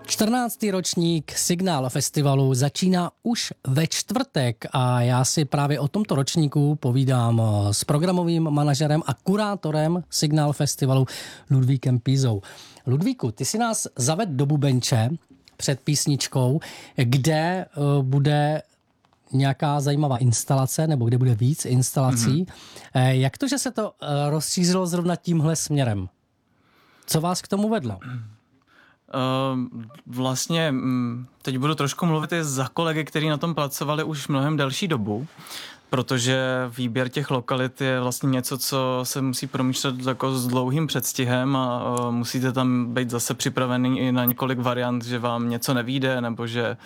14. ročník Signál festivalu začíná už ve čtvrtek a já si právě o tomto ročníku povídám s programovým manažerem a kurátorem Signál festivalu Ludvíkem Pízou. Ludvíku, ty si nás zaved do Bubenče před písničkou, kde bude nějaká zajímavá instalace, nebo kde bude víc instalací. Jak to, že se to rozšířilo zrovna tímhle směrem? Co vás k tomu vedlo? Vlastně teď budu trošku mluvit i za kolegy, kteří na tom pracovali už mnohem delší dobu, protože výběr těch lokalit je vlastně něco, co se musí promýšlet jako s dlouhým předstihem a musíte tam být zase připravený i na několik variant, že vám něco nevyjde, nebo že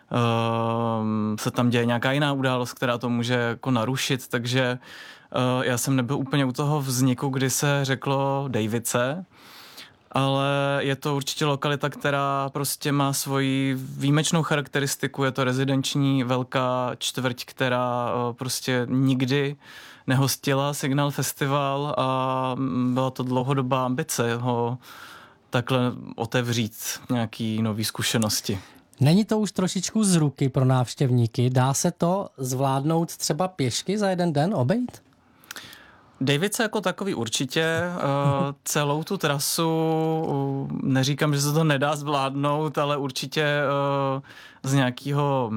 se tam děje nějaká jiná událost, která to může jako narušit, takže já jsem nebyl úplně u toho vzniku, kdy se řeklo Dejvice, ale je to určitě lokalita, která prostě má svoji výjimečnou charakteristiku, je to rezidenční velká čtvrť, která prostě nikdy nehostila Signál festival a byla to dlouhodobá ambice ho takhle otevřít nějaký nový zkušenosti. Není to už trošičku z ruky pro návštěvníky? Dá se to zvládnout třeba pěšky za jeden den obejít? Dejvice jako takový určitě, celou tu trasu, neříkám, že se to nedá zvládnout, ale určitě z nějakého,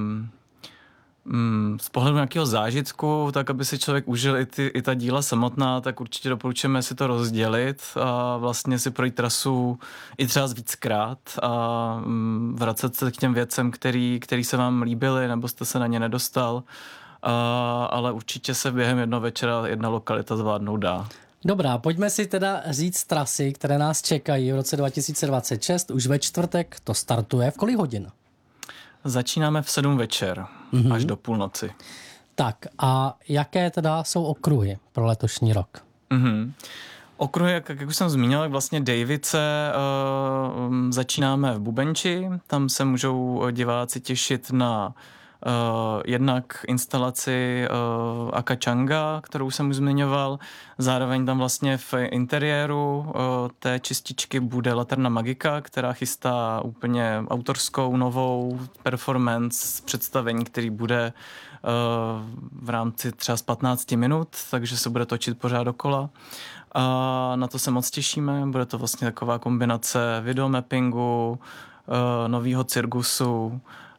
z pohledu nějakého zážitku, tak aby si člověk užil i ta díla samotná, tak určitě doporučujeme si to rozdělit a vlastně si projít trasu i třeba víckrát a vracet se k těm věcem, který se vám líbily, nebo jste se na ně nedostal. Ale určitě se během jednoho večera jedna lokalita zvládnout dá. Dobrá, pojďme si teda říct trasy, které nás čekají v roce 2026. Už ve čtvrtek to startuje. V kolik hodin? Začínáme v 7 večer, až do půlnoci. Tak a jaké teda jsou okruhy pro letošní rok? Okruhy, jak už jsem zmínil, vlastně Dejvice začínáme v Bubenči. Tam se můžou diváci těšit na jednak instalaci Akachanga, kterou jsem už zmiňoval. Zároveň tam vlastně v interiéru té čističky bude Laterna Magika, která chystá úplně autorskou novou performance představení, který bude v rámci třeba z 15 minut, takže se bude točit pořád dokola. A na to se moc těšíme. Bude to vlastně taková kombinace videomappingu, novýho cirkusu,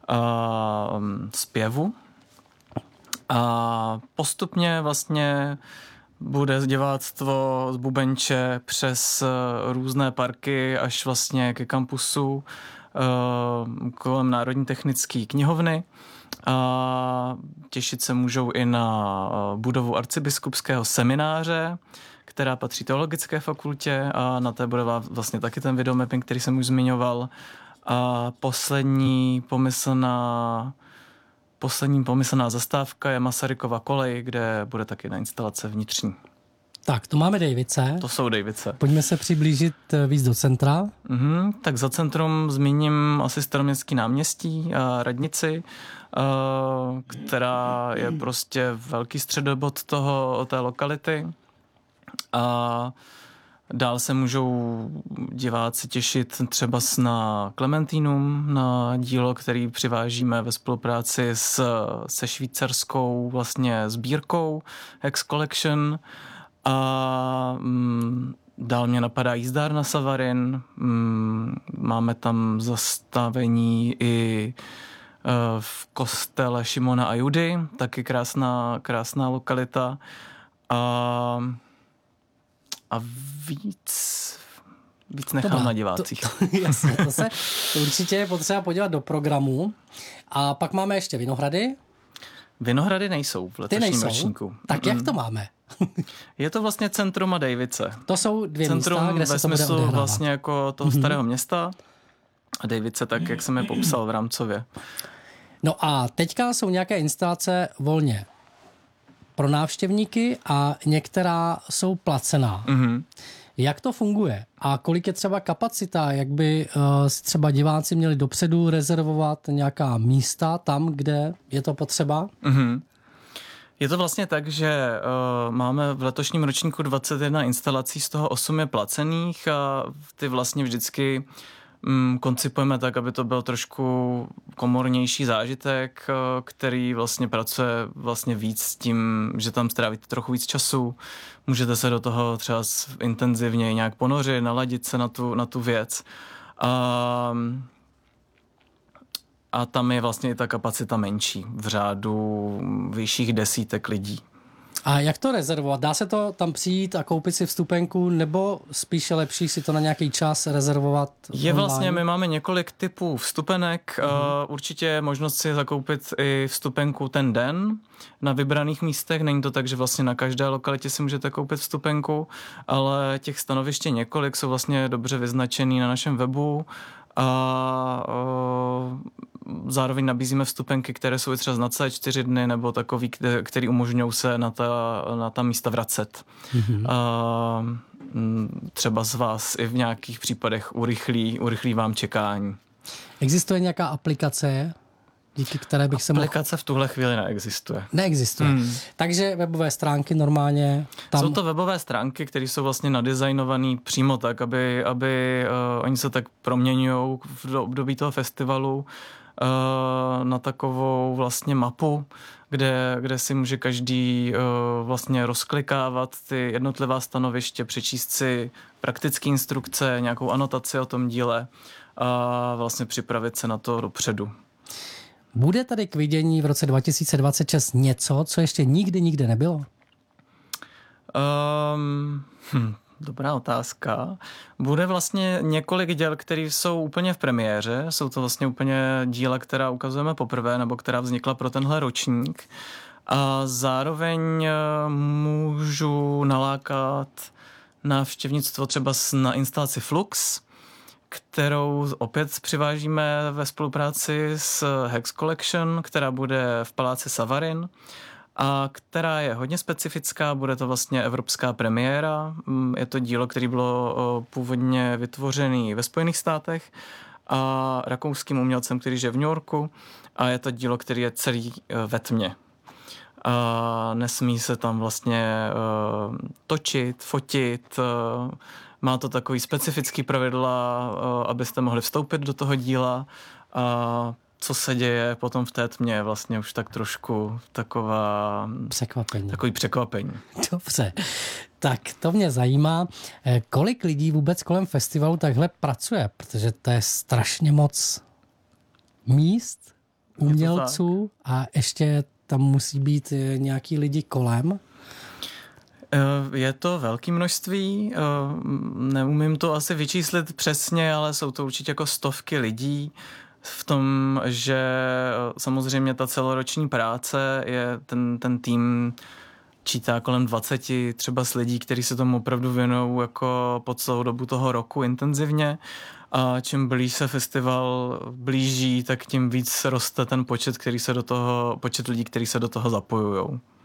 zpěvu a postupně vlastně bude diváctvo z Bubenče přes různé parky až vlastně ke kampusu kolem Národní technické knihovny a těšit se můžou i na budovu arcibiskupského semináře, která patří teologické fakultě a na té bude vlastně taky ten videomapping, který jsem už zmiňoval. A poslední pomyslná zastávka je Masarykova kolej, kde bude taky na instalace vnitřní. Tak, to máme Dejvice. To jsou Dejvice. Pojďme se přiblížit víc do centra. Tak za centrum zmíním asi Staroměstský náměstí a radnici, která je prostě velký středobod té lokality. A dál se můžou diváci těšit třeba na Klementínum, na dílo, který přivážíme ve spolupráci se švýcarskou vlastně sbírkou Hex Collection. A dál mě napadá jízdárna Savarin. Máme tam zastavení i v kostele Šimona a Judy, taky krásná lokalita. A víc nechám na divácích. Jasně, to se určitě je potřeba podívat do programu. A pak máme ještě Vinohrady. Vinohrady nejsou v letošním ročníku. Tak jak to máme? Je to vlastně centrum a Dejvice. To jsou dvě místa, kde se to bude odehrávat. Vlastně jako toho starého města a Dejvice tak, jak jsem je popsal v rámcově. No a teďka jsou nějaké instalace volně pro návštěvníky a některá jsou placená. Jak to funguje? A kolik je třeba kapacita? Jak by si třeba diváci měli dopředu rezervovat nějaká místa tam, kde je to potřeba? Je to vlastně tak, že máme v letošním ročníku 21 instalací, z toho 8 je placených a ty vlastně vždycky koncipujeme tak, aby to byl trošku komornější zážitek, který vlastně pracuje vlastně víc s tím, že tam strávíte trochu víc času, můžete se do toho třeba intenzivně nějak ponořit, naladit se na tu věc. A tam je vlastně i ta kapacita menší, v řádu vyšších desítek lidí. A jak to rezervovat? Dá se to tam přijít a koupit si vstupenku, nebo spíše lepší si to na nějaký čas rezervovat Je online? vlastně, my máme několik typů vstupenek. Určitě je možnost si zakoupit i vstupenku ten den na vybraných místech. Není to tak, že vlastně na každé lokalitě si můžete koupit vstupenku, ale těch stanovišť je několik, jsou vlastně dobře vyznačený na našem webu. A zároveň nabízíme vstupenky, které jsou třeba na celé 4 dny nebo takový, který umožňují se na ta místa vracet. Třeba z vás i v nějakých případech urychlí vám čekání. Existuje nějaká aplikace, díky které bych se mohl... Aplikace v tuhle chvíli neexistuje. Neexistuje. Takže webové stránky normálně tam... Jsou to webové stránky, které jsou vlastně nadizajnované přímo tak, aby oni se tak proměňují v období toho festivalu na takovou vlastně mapu, kde si může každý vlastně rozklikávat ty jednotlivá stanoviště, přečíst si praktické instrukce, nějakou anotaci o tom díle a vlastně připravit se na to dopředu. Bude tady k vidění v roce 2026 něco, co ještě nikde nebylo? Dobrá otázka. Bude vlastně několik děl, které jsou úplně v premiéře. Jsou to vlastně úplně díla, která ukazujeme poprvé, nebo která vznikla pro tenhle ročník. A zároveň můžu nalákat návštěvnictvo třeba na instalaci Flux, kterou opět přivážíme ve spolupráci s Hex Collection, která bude v paláci Savarin a která je hodně specifická, bude to vlastně evropská premiéra. Je to dílo, které bylo původně vytvořené ve Spojených státech a rakouským umělcem, který žije v New Yorku, a je to dílo, který je celý ve tmě. A nesmí se tam vlastně točit, fotit. Má to takový specifický pravidla, abyste mohli vstoupit do toho díla. A co se děje potom v té tmě, vlastně už tak trošku takový překvapení. Dobře, tak to mě zajímá. Kolik lidí vůbec kolem festivalu takhle pracuje? Protože to je strašně moc míst, umělců a ještě tam musí být nějaký lidi kolem. Je to velké množství, neumím to asi vyčíslit přesně, ale jsou to určitě jako stovky lidí v tom, že samozřejmě ta celoroční práce je ten tým čítá kolem 20 třeba z lidí, kteří se tomu opravdu věnují jako po celou dobu toho roku intenzivně, a čím blíž se festival blíží, tak tím víc roste ten počet lidí, kteří se do toho zapojujou.